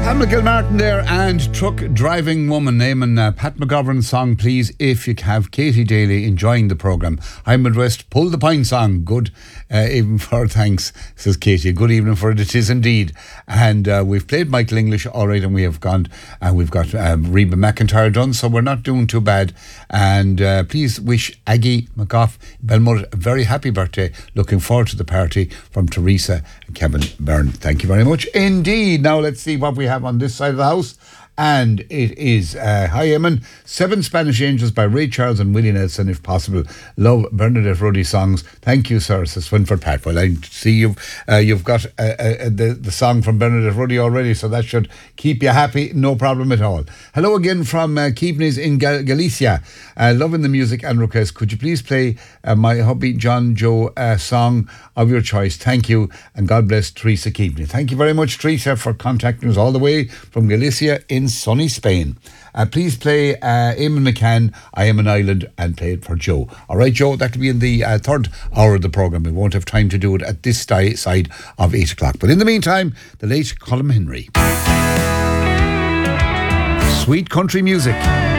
Pamela Gilmartin there and Truck Driving Woman, naming Pat McGovern's song Please If You Have. Katie Daly enjoying the programme. I'm Midwest, Pull the Pine song, good even for thanks, says Katie. Good evening for it is indeed. And we've played Michael English alright, and we have gone and we've got Reba McEntire done, so we're not doing too bad. And please wish Aggie McGough Belmore a very happy birthday. Looking forward to the party from Teresa and Kevin Byrne. Thank you very much indeed. Now let's see what we have on this side of the house. And it is Hi Eamon, 7 Spanish Angels by Ray Charles and Willie Nelson, if possible. Love Bernadette Ruddy songs. Thank you, sir, says Swinford Pat. Well, I see you've got the song from Bernadette Ruddy already, so that should keep you happy, no problem at all. Hello again from Keepneys in Galicia. Loving the music and request. Could you please play my hubby John Joe song of your choice? Thank you, and God bless Teresa Keepney. Thank you very much, Teresa, for contacting us all the way from Galicia in sunny Spain. Please play Eamon McCann, I Am an Island, and play it for Joe. Alright, Joe, that will be in the third hour of the programme. We won't have time to do it at this side of 8 o'clock. But in the meantime, the late Colm Henry. Sweet country music.